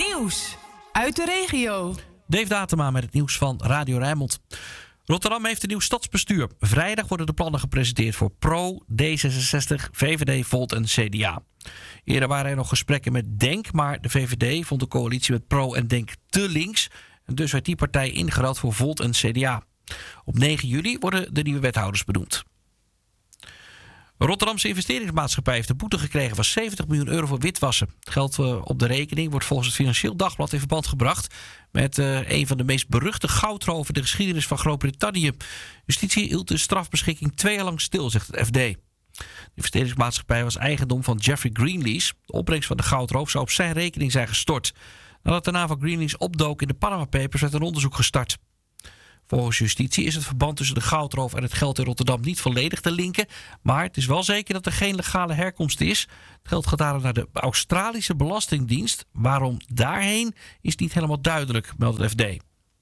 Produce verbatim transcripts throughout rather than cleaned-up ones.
Nieuws uit de regio. Dave Datema met het nieuws van Radio Rijnmond. Rotterdam heeft een nieuw stadsbestuur. Vrijdag worden de plannen gepresenteerd voor Pro, D zesenzestig, V V D, Volt en C D A. Eerder waren er nog gesprekken met Denk, maar de V V D vond de coalitie met Pro en Denk te links. En dus werd die partij ingeruild voor Volt en C D A. Op negen juli worden de nieuwe wethouders benoemd. De Rotterdamse investeringsmaatschappij heeft een boete gekregen van zeventig miljoen euro voor witwassen. Het geld op de rekening wordt volgens het Financieel Dagblad in verband gebracht met uh, een van de meest beruchte goudroven in de geschiedenis van Groot-Brittannië. Justitie hield de strafbeschikking twee jaar lang stil, zegt het F D. De investeringsmaatschappij was eigendom van Jeffrey Greenlease. De opbrengst van de goudroof zou op zijn rekening zijn gestort. Nadat de naam van Greenlease opdook in de Panama Papers werd een onderzoek gestart. Volgens justitie is het verband tussen de goudroof en het geld in Rotterdam niet volledig te linken. Maar het is wel zeker dat er geen legale herkomst is. Het geld gaat daarom naar de Australische Belastingdienst. Waarom daarheen is niet helemaal duidelijk, meldt het F D.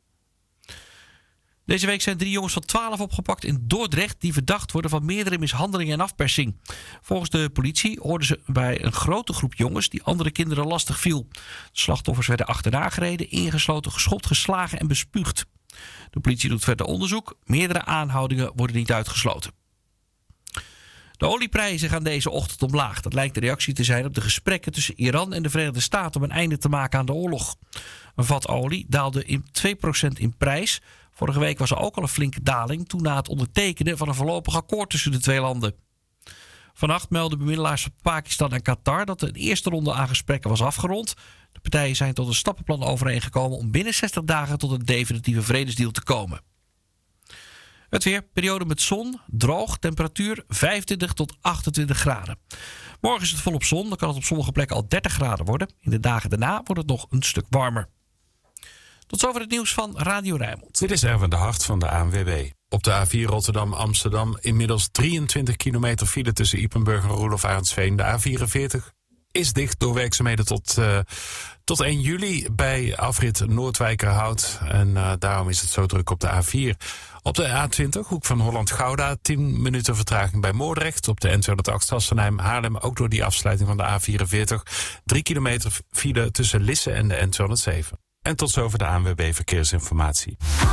Deze week zijn drie jongens van twaalf opgepakt in Dordrecht die verdacht worden van meerdere mishandelingen en afpersing. Volgens de politie hoorden ze bij een grote groep jongens die andere kinderen lastig viel. De slachtoffers werden achterna gereden, ingesloten, geschopt, geslagen en bespuugd. De politie doet verder onderzoek. Meerdere aanhoudingen worden niet uitgesloten. De olieprijzen gaan deze ochtend omlaag. Dat lijkt de reactie te zijn op de gesprekken tussen Iran en de Verenigde Staten om een einde te maken aan de oorlog. Een vat olie daalde in twee procent in prijs. Vorige week was er ook al een flinke daling toen na het ondertekenen van een voorlopig akkoord tussen de twee landen. Vannacht melden bemiddelaars van Pakistan en Qatar dat de eerste ronde aan gesprekken was afgerond. De partijen zijn tot een stappenplan overeengekomen om binnen zestig dagen tot een definitieve vredesdeal te komen. Het weer, periode met zon, droog, temperatuur vijfentwintig tot achtentwintig graden. Morgen is het volop zon, dan kan het op sommige plekken al dertig graden worden. In de dagen daarna wordt het nog een stuk warmer. Tot zover het nieuws van Radio Rijnmond. Dit is Erwin de Hart van de A N W B. Op de A vier Rotterdam-Amsterdam inmiddels drieëntwintig kilometer file tussen Ypenburg en Roelof Arendsveen. De A vierenveertig is dicht door werkzaamheden tot, uh, tot één juli bij afrit Noordwijkerhout. En uh, daarom is het zo druk op de A vier. Op de A twintig, hoek van Holland-Gouda, tien minuten vertraging bij Moordrecht. Op de N tweehonderdacht Sassenheim-Haarlem, ook door die afsluiting van de A vierenveertig. drie kilometer file tussen Lisse en de N tweehonderdzeven. En tot zover de A N W B Verkeersinformatie.